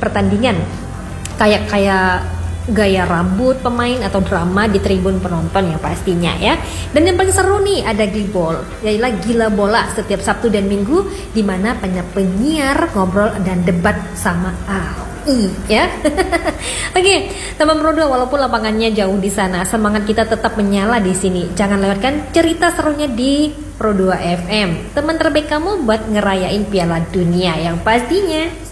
pertandingan kayak gaya rambut pemain atau drama di tribun penonton yang pastinya ya. Dan yang paling seru nih ada Glibol, yaitu Gila Bola setiap Sabtu dan Minggu, di mana penyiar ngobrol dan debat sama AI ya. Oke, teman Pro 2, walaupun lapangannya jauh di sana, semangat kita tetap menyala di sini. Jangan lewatkan cerita serunya di Pro 2 FM, teman terbaik kamu buat ngerayain Piala Dunia yang pastinya.